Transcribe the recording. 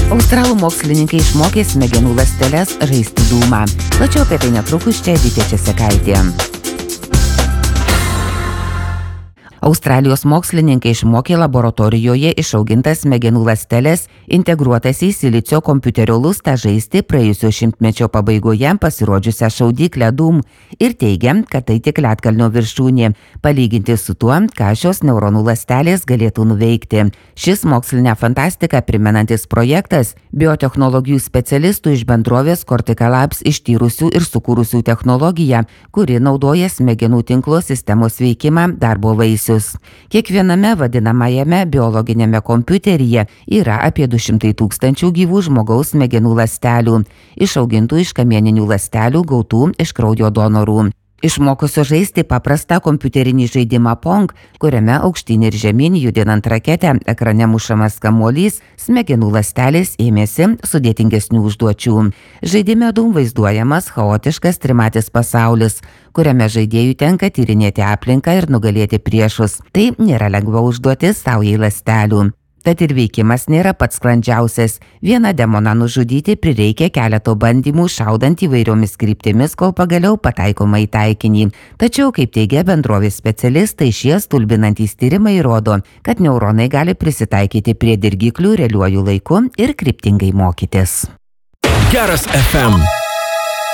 Australų mokslininkai išmokė smegenų ląsteles žaisti dūmą. Plačiau apie tai netrukus čia Vytė Česekaitė. Australijos mokslininkai išmokė laboratorijoje išaugintas smegenų ląsteles integruotas į silicio kompiuterio lustą žaisti praėjusio šimtmečio pabaigoje pasirodžiusią šaudyklę Doom ir teigia, kad tai tik ledkalnio viršūnė, palyginti su tuo, ką šios neuronų ląstelės galėtų nuveikti. Šis mokslinę fantastiką primenantis projektas biotechnologijų specialistų iš bendrovės Cortical Labs ištyrusių ir sukūrusių technologiją, kuri naudoja smegenų tinklo sistemos veikimą darbo vaisius. Kiekviename vadinamajame biologinėme kompiuteryje yra apie 200 000 gyvų žmogaus smegenų ląstelių, išaugintų iš kamieninių ląstelių gautų iš kraujo donorų. Išmokusio žaisti paprastą kompiuterinį žaidimą Pong, kuriame aukštyn ir žemyn judinant raketę ekrane mušamas kamuolys, smegenų ląstelės ėmėsi sudėtingesnių užduočių. Žaidime Doom vaizduojamas chaotiškas trimatis pasaulis, kuriame žaidėjui tenka tyrinėti aplinką ir nugalėti priešus. Tai nėra lengva užduotis saujai ląstelių. Tad ir veikimas nėra pats sklandžiausias. Vieną demoną nužudyti prireikia keleto bandymų šaudant įvairiomis kryptimis, kol pagaliau pataikoma į taikinį. Tačiau, kaip teigia bendrovės specialistai, šie stulbinantys tyrimai rodo, kad neuronai gali prisitaikyti prie dirgiklių realiuoju laiku ir kryptingai mokytis. Geras FM.